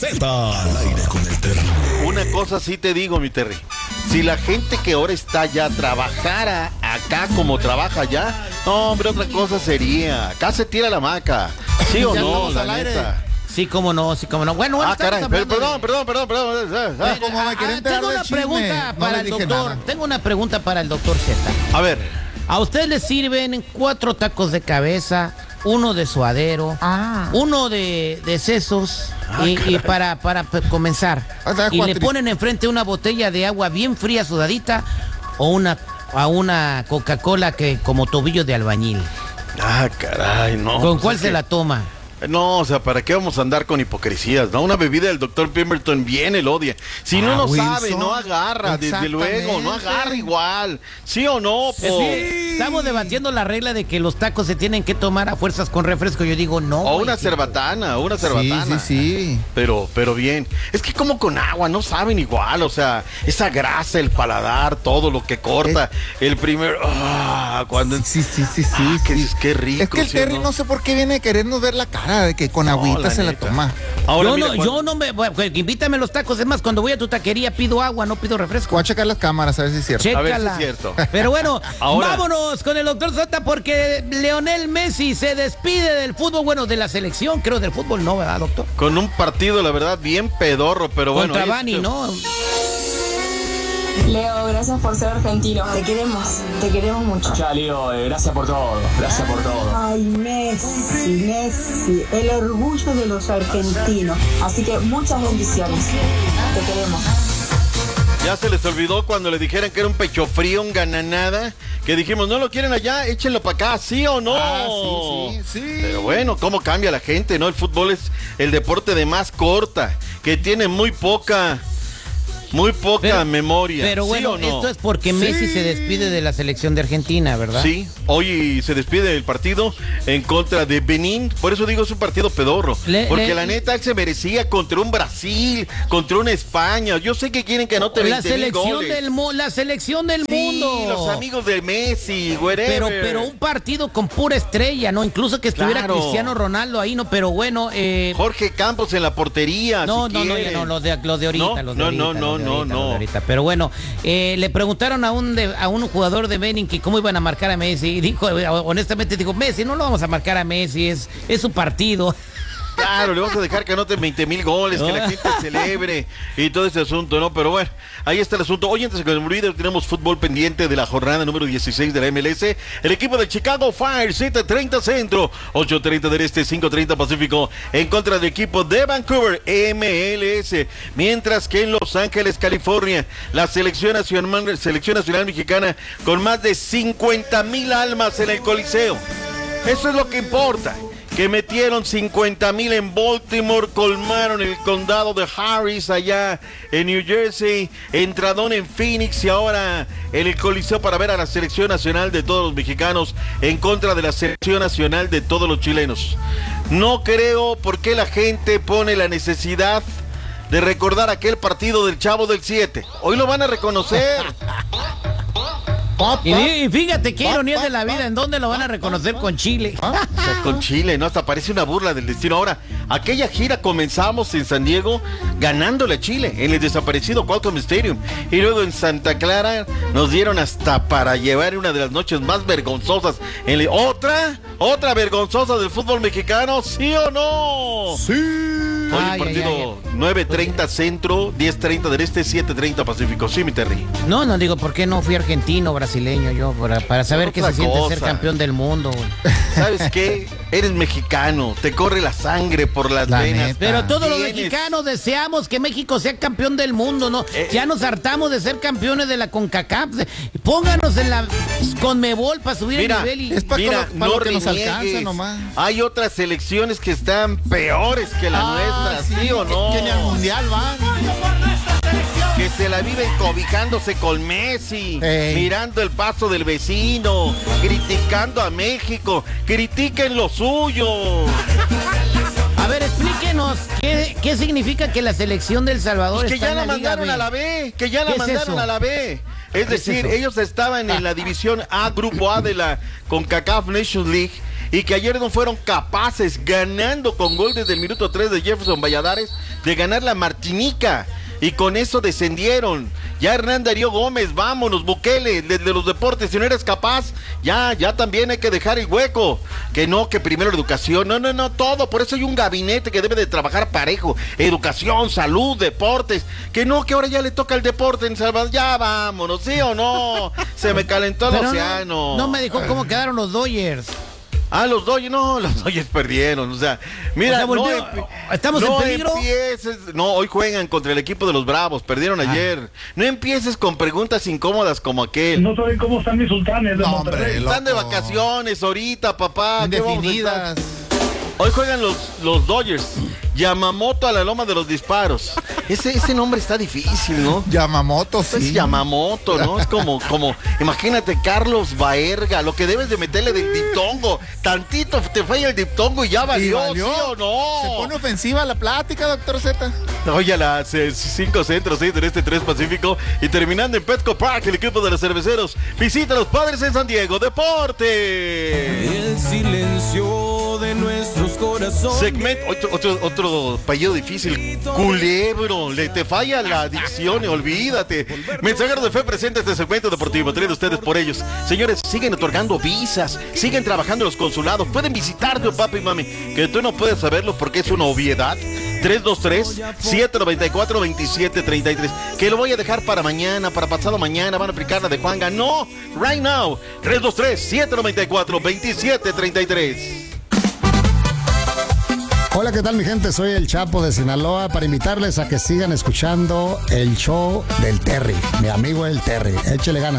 Z al aire con el Terry. Una cosa sí te digo, mi Terry. Si la gente que ahora está allá trabajara acá como trabaja allá, no, hombre, otra cosa sería. Acá se tira la hamaca. ¿Sí o no? La neta. Sí, cómo no, sí, cómo no. Bueno, caray, perdón. Tengo una pregunta para el doctor. Tengo una pregunta para el doctor Z. A ver. A usted le sirven 4 tacos de cabeza, uno de suadero, uno de sesos y para comenzar. Y le ponen enfrente una botella de agua bien fría, sudadita, o una Coca-Cola que como tobillo de albañil. Ah, caray, no. ¿Con cuál se la toma? No, o sea, ¿para qué vamos a andar con hipocresías? No, una bebida del doctor Pemberton viene, el odia. Si no sabe, no agarra, desde luego, no agarra igual. ¿Sí o no, po? Estamos debatiendo la regla de que los tacos se tienen que tomar a fuerzas con refresco. Yo digo, no. O una cerbatana. Sí. Pero bien. Es que como con agua, no saben igual, o sea, esa grasa, el paladar, todo lo que corta. El primer... cuando... Sí. Qué rico. Es que el Terry no sé por qué viene a querernos ver la cara de que con agüita se la toma. Ahora, yo no me... invítame los tacos. Es más, cuando voy a tu taquería pido agua, no pido refresco. Voy a checar las cámaras a ver si es cierto. Chécala. A ver si es cierto. Pero bueno, ahora, vámonos con el doctor Zota porque Lionel Messi se despide del fútbol, bueno, de la selección, creo, del fútbol no, ¿verdad, doctor? Con un partido, la verdad, bien pedorro, pero bueno. Contra Bani, ¿no? Leo, gracias por ser argentino. Te queremos mucho. Ya, Leo, gracias por todo. Ay, Messi, el orgullo de los argentinos. Así que muchas bendiciones. Te queremos. Ya se les olvidó cuando le dijeran que era un pecho frío, un gananada, que dijimos, no lo quieren allá, échenlo para acá, ¿sí o no? Sí. Pero bueno, cómo cambia la gente, ¿no? El fútbol es el deporte de más corta, que tiene muy poca memoria. Pero bueno, ¿sí o no? esto es porque Messi se despide de la selección de Argentina, ¿verdad? Sí, hoy se despide del partido en contra de Benín. Por eso digo, es un partido pedorro. Porque la neta, él se merecía contra un Brasil, contra una España. Yo sé que quieren que anote 20,000 goles. La selección del mundo. Los amigos de Messi, wherever. Pero un partido con pura estrella, ¿no? Incluso que estuviera Cristiano Ronaldo ahí, ¿no? Pero bueno... Jorge Campos en la portería, No, los de ahorita. No. Pero bueno, le preguntaron a un jugador de Benin que cómo iban a marcar a Messi y dijo, honestamente dijo, Messi, no lo vamos a marcar a Messi, es su partido. Claro, le vamos a dejar que anoten 20,000 goles, que la gente celebre y todo ese asunto, ¿no? Pero bueno, ahí está el asunto. Hoy, antes de que nos olvide, tenemos fútbol pendiente de la jornada número 16 de la MLS. El equipo del Chicago Fire, 7:30 Centro, 8:30 del Este, 5:30 Pacífico, en contra del equipo de Vancouver, MLS. Mientras que en Los Ángeles, California, la selección nacional mexicana con más de 50,000 almas en el Coliseo. Eso es lo que importa. Que metieron 50,000 en Baltimore, colmaron el condado de Harris allá en New Jersey, entradón en Phoenix y ahora en el Coliseo para ver a la selección nacional de todos los mexicanos en contra de la selección nacional de todos los chilenos. No creo por qué la gente pone la necesidad de recordar aquel partido del Chavo del 7. Hoy lo van a reconocer. Y fíjate qué ironía de la vida, ¿en dónde lo van a reconocer? Con Chile. O sea, con Chile, ¿no? Hasta parece una burla del destino. Ahora, aquella gira comenzamos en San Diego ganándole a Chile en el desaparecido Qualcomm Stadium. Y luego en Santa Clara nos dieron hasta para llevar una de las noches más vergonzosas. ¿Otra vergonzosa del fútbol mexicano? ¿Sí o no? Sí. Hoy el partido 9:30 Centro, 10:30 del Este, 7:30 Pacífico. Sí, mi Terry. No digo, ¿por qué no fui argentino, brasileño yo? Para saber qué se siente ser campeón del mundo, güey. ¿Sabes qué? Eres mexicano, te corre la sangre por las venas. Neta. Pero todos los mexicanos deseamos que México sea campeón del mundo, ¿no? Ya nos hartamos de ser campeones de la CONCACAF. Pónganos en la CONMEBOL para subir el nivel. Es para no lo que nos reniegues. alcanza nomás. Hay otras selecciones que están peores que la nuestra, ¿sí o no? Que ni al mundial van. Que se la viven cobijándose con Messi, mirando el paso del vecino, criticando a México. Critiquen lo suyo. A ver, explíquenos, ¿qué significa que la selección del Salvador Pues que está ya en la la Liga mandaron B? a la B, que ya la ¿Qué es mandaron eso? a la B. Es decir, eso? ellos estaban en la división A, Grupo A de la CONCACAF Nations League, y que ayer no fueron capaces, ganando con gol desde el minuto 3 de Jefferson Valladares, de ganar la Martinica. Y con eso descendieron. Ya Hernán Darío Gómez, vámonos, Bukele, desde los deportes, si no eres capaz, ya también hay que dejar el hueco. Que no, que primero la educación, no, todo. Por eso hay un gabinete que debe de trabajar parejo. Educación, salud, deportes. Que no, que ahora ya le toca el deporte en Salvador. Ya vámonos, ¿sí o no? Se me calentó el océano. No me dijo cómo quedaron los Dodgers. Los Dodgers perdieron, o sea, mira, ¿estamos en peligro? Hoy juegan contra el equipo de los Bravos, perdieron ayer. No empieces con preguntas incómodas como aquel. No saben cómo están mis sultanes de Monterrey. Están de vacaciones ahorita, papá. Indefinidas. Hoy juegan los Dodgers. Yamamoto a la loma de los disparos. Ese nombre está difícil, ¿no? Yamamoto, sí. Es Yamamoto, ¿no? Es como, imagínate, Carlos Baerga, lo que debes de meterle del diptongo. Tantito te falla el diptongo y ya valió, ¿sí o no? Se pone ofensiva la plática, doctor Z. Oye, a las 5 centros, 6 del este, 3 Pacífico. Y terminando en Petco Park, el equipo de los cerveceros visita a los Padres en San Diego. ¡Deporte! El silencio de nuestros corazones. Segmento, otro apellido difícil. Culebro. Te falla la adicción, olvídate. Mensajero de Fe presenta este segmento deportivo, traído ustedes por ellos. Señores, siguen otorgando visas, siguen trabajando en los consulados, pueden visitarte, papi y mami, que tú no puedes saberlo porque es una obviedad. 323-794-2733. Que lo voy a dejar para mañana, para pasado mañana, van a aplicar la de Juanga. No, right now. 323-794-2733. Hola, ¿qué tal, mi gente? Soy el Chapo de Sinaloa para invitarles a que sigan escuchando el show del Terry, mi amigo el Terry. Échele ganas.